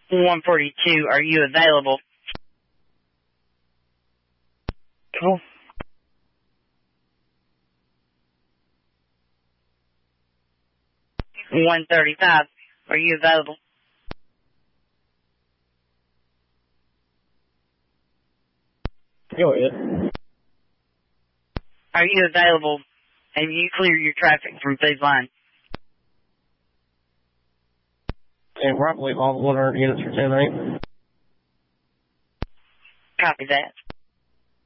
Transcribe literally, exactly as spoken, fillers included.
one forty-two, are you available? Cool. one thirty-five, are you available? Go ahead. Are you available? Have you cleared your traffic from Food Line? And probably all the one hundred units for ten eight. Copy that.